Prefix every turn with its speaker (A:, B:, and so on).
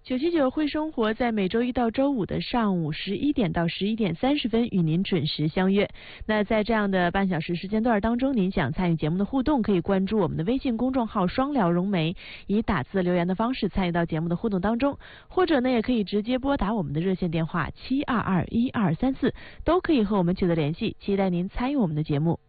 A: 979会生活在每周一到周五的上午11点到11点30分与您准时相约。那在这样的半小时时间段当中，您想参与节目的互动，可以关注我们的微信公众号双聊融媒，以打字留言的方式参与到节目的互动当中，或者呢也可以直接拨打我们的热线电话7221234，都可以和我们取得联系，期待您参与我们的节目。